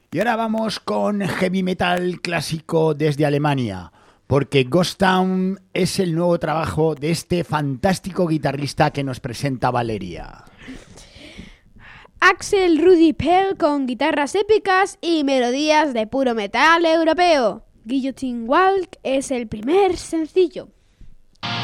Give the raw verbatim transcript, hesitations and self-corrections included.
Y ahora vamos con heavy metal clásico desde Alemania, porque Ghost Town es el nuevo trabajo de este fantástico guitarrista que nos presenta Valeria. Axel Rudi Pell con guitarras épicas y melodías de puro metal europeo. Guillotine Walk es el primer sencillo.